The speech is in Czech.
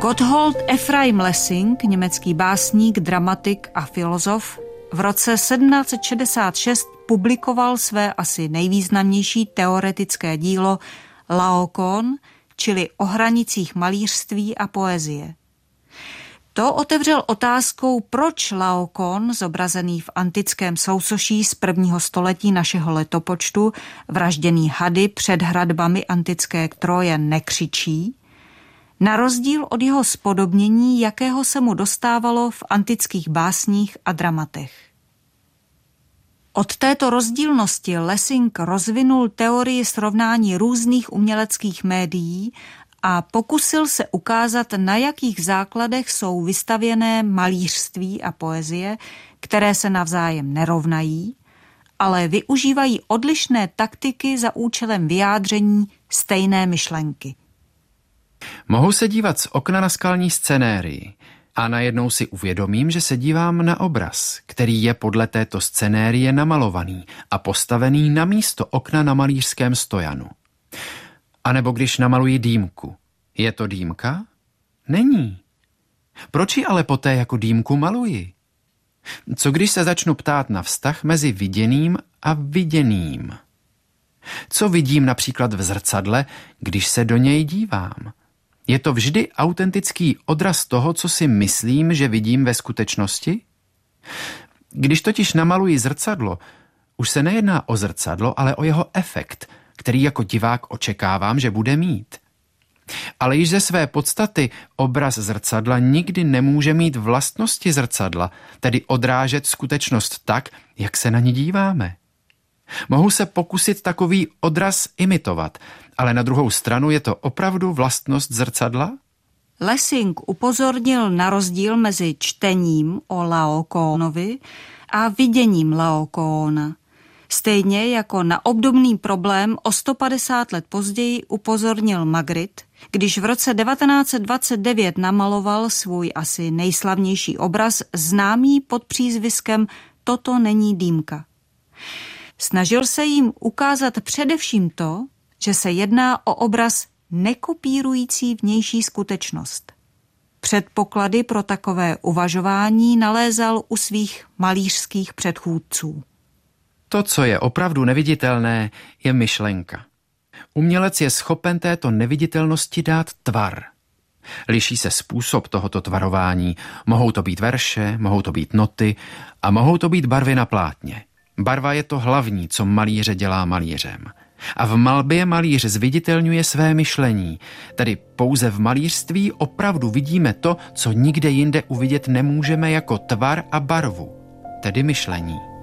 Gotthold Ephraim Lessing, německý básník, dramatik a filozof, v roce 1766 publikoval své asi nejvýznamnější teoretické dílo Laokoon, čili o hranicích malířství a poezie. To otevřel otázkou, proč Laokoon, zobrazený v antickém sousoší z 1. století našeho letopočtu, vražděný hady před hradbami antické Troje, nekřičí, na rozdíl od jeho spodobnění, jakého se mu dostávalo v antických básních a dramatech. Od této rozdílnosti Lessing rozvinul teorii srovnání různých uměleckých médií a pokusil se ukázat, na jakých základech jsou vystavěné malířství a poezie, které se navzájem nerovnají, ale využívají odlišné taktiky za účelem vyjádření stejné myšlenky. Mohu se dívat z okna na skalní scenérii a najednou si uvědomím, že se dívám na obraz, který je podle této scenérie namalovaný a postavený na místo okna na malířském stojanu. A nebo když namaluji dýmku. Je to dýmka? Není. Proč ji ale poté jako dýmku maluji? Co když se začnu ptát na vztah mezi viděným a viděným? Co vidím například v zrcadle, když se do něj dívám? Je to vždy autentický odraz toho, co si myslím, že vidím ve skutečnosti? Když totiž namaluji zrcadlo, už se nejedná o zrcadlo, ale o jeho efekt, který jako divák očekávám, že bude mít. Ale již ze své podstaty obraz zrcadla nikdy nemůže mít vlastnosti zrcadla, tedy odrážet skutečnost tak, jak se na ní díváme. Mohu se pokusit takový odraz imitovat, ale na druhou stranu je to opravdu vlastnost zrcadla? Lessing upozornil na rozdíl mezi čtením o Laokoonovi a viděním Laokoona. Stejně jako na obdobný problém o 150 let později upozornil Magritte, když v roce 1929 namaloval svůj asi nejslavnější obraz známý pod přízviskem Toto není dýmka. Snažil se jim ukázat především to, že se jedná o obraz nekopírující vnější skutečnost. Předpoklady pro takové uvažování nalézal u svých malířských předchůdců. To, co je opravdu neviditelné, je myšlenka. Umělec je schopen této neviditelnosti dát tvar. Liší se způsob tohoto tvarování. Mohou to být verše, mohou to být noty a mohou to být barvy na plátně. Barva je to hlavní, co malíře dělá malířem. A v malbě malíř zviditelňuje své myšlení. Tedy pouze v malířství opravdu vidíme to, co nikde jinde uvidět nemůžeme jako tvar a barvu, tedy myšlení.